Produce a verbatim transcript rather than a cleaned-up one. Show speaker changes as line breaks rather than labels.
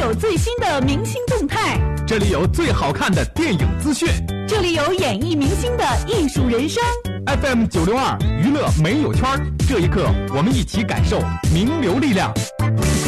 有最新的明星动态，
这里有最好看的电影资讯，
这里有演艺明星的艺术人生。
F M 九六二娱乐没有圈，这一刻我们一起感受名流力量。